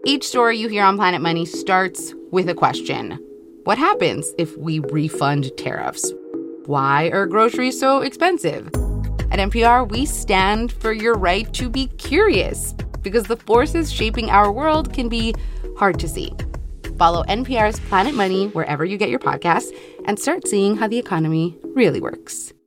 Each story you hear on Planet Money starts with a question. What happens if we refund tariffs? Why are groceries so expensive? At NPR, we stand for your right to be curious because the forces shaping our world can be hard to see. Follow NPR's Planet Money wherever you get your podcasts and start seeing how the economy really works.